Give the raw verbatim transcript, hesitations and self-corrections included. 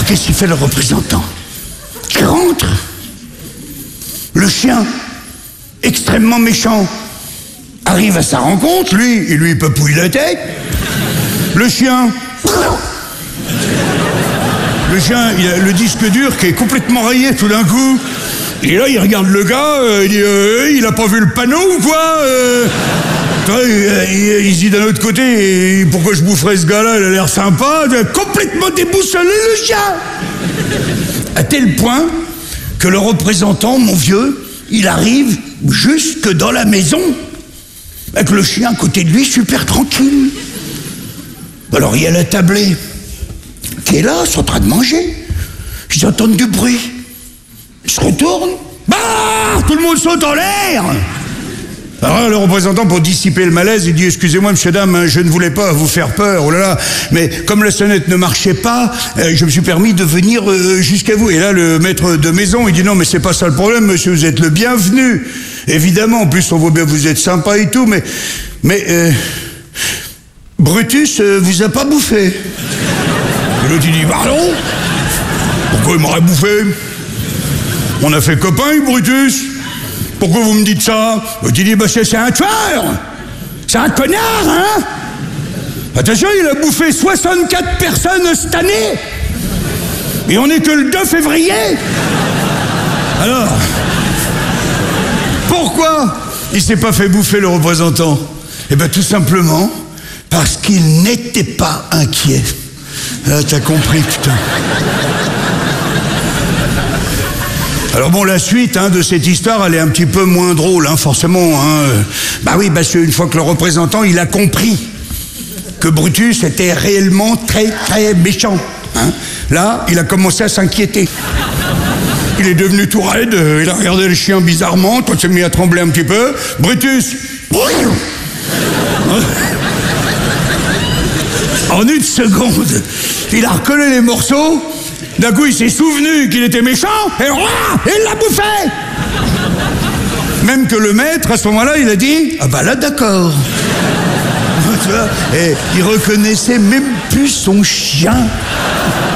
Alors qu'est-ce qu'il fait le représentant? Il rentre. Le chien, extrêmement méchant, arrive à sa rencontre. Lui, il lui papouille la tête. Le chien... Le chien, il a le disque dur qui est complètement rayé tout d'un coup. Et là, il regarde le gars, euh, il dit euh, « Il a pas vu le panneau ou quoi euh, ?» Il, il dit d'un autre côté « Pourquoi je boufferais ce gars-là? Il a l'air sympa. » Complètement déboussolé, le chien. À tel point que le représentant, mon vieux, il arrive jusque dans la maison, avec le chien à côté de lui, super tranquille. Alors, il y a la tablée qui est là, ils sont en train de manger. Ils entendent du bruit. Ils se retournent. Bah, tout le monde saute en l'air. Alors le représentant, pour dissiper le malaise, il dit « Excusez-moi, monsieur, dame, hein, je ne voulais pas vous faire peur, oh là là, mais comme la sonnette ne marchait pas, euh, je me suis permis de venir euh, jusqu'à vous. » Et là, le maître de maison, il dit « Non, mais c'est pas ça le problème, monsieur, vous êtes le bienvenu. Évidemment, en plus, on voit bien que vous êtes sympa et tout, mais... mais euh, Brutus euh, vous a pas bouffé. » Et l'autre, il dit « Pardon? Pourquoi il m'aurait bouffé? On a fait copain, Brutus. Pourquoi vous me dites ça? » Il dit « Bah c'est un tueur. C'est un connard, hein? Attention, il a bouffé soixante-quatre personnes cette année. Et on n'est que le deux février. Alors, pourquoi il s'est pas fait bouffer, le représentant? Eh bien, tout simplement parce qu'il n'était pas inquiet. Là, t'as compris, putain. Alors bon, la suite hein, de cette histoire, elle est un petit peu moins drôle, hein, forcément. Hein. Bah oui, parce qu'une fois que le représentant, il a compris que Brutus était réellement très, très méchant. Hein. Là, il a commencé à s'inquiéter. Il est devenu tout raide, il a regardé le chien bizarrement, toi, il s'est mis à trembler un petit peu. Brutus... En une seconde, il a recollé les morceaux. D'un coup, il s'est souvenu qu'il était méchant, et ouah, il l'a bouffé. Même que le maître, à ce moment-là, il a dit « Ah bah là, d'accord. » Et il reconnaissait même plus son chien.